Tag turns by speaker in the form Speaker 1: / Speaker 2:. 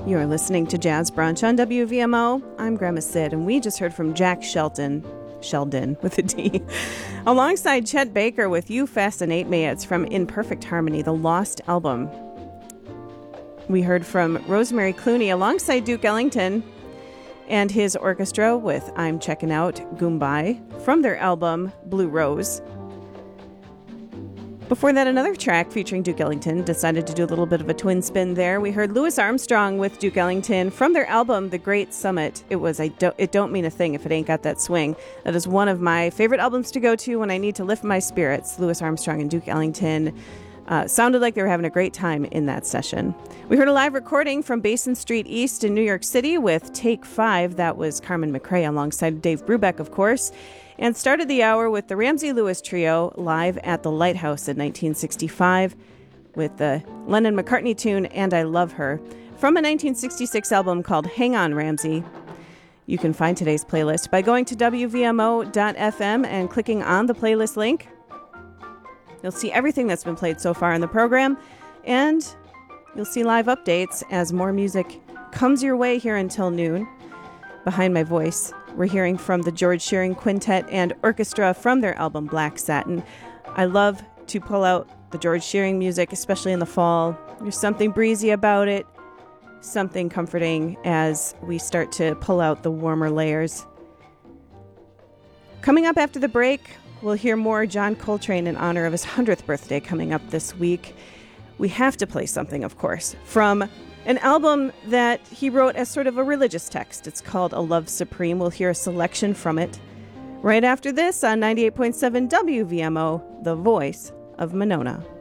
Speaker 1: You're listening to Jazz Brunch on WVMO. I'm Grandma Sid, and we just heard from Jack Sheldon with a D, alongside Chet Baker with You Fascinate Me. It's from In Perfect Harmony, the Lost album. We heard from Rosemary Clooney alongside Duke Ellington and his orchestra with I'm Checking Out Goombye from their album Blue Rose. Before that, another track featuring Duke Ellington. Decided to do a little bit of a twin spin there. We heard Louis Armstrong with Duke Ellington from their album The Great Summit. It was It Don't Mean a Thing If It Ain't Got That Swing. That is one of my favorite albums to go to when I need to lift my spirits. Louis Armstrong and Duke Ellington sounded like they were having a great time in that session. We heard a live recording from Basin Street East in New York City with Take 5. That was Carmen McRae alongside Dave Brubeck, of course. And started the hour with the Ramsey Lewis Trio live at the Lighthouse in 1965 with the Lennon-McCartney tune And I Love Her from a 1966 album called Hang On, Ramsey. You can find today's playlist by going to WVMO.fm and clicking on the playlist link. You'll see everything that's been played so far in the program, and you'll see live updates as more music comes your way here until noon. Behind my voice, we're hearing from the George Shearing Quintet and Orchestra from their album Black Satin. I love to pull out the George Shearing music, especially in the fall. There's something breezy about it, something comforting as we start to pull out the warmer layers. Coming up after the break, we'll hear more John Coltrane in honor of his 100th birthday coming up this week. We have to play something, of course, from an album that he wrote as sort of a religious text. It's called A Love Supreme. We'll hear a selection from it right after this on 98.7 WVMO, the voice of Monona.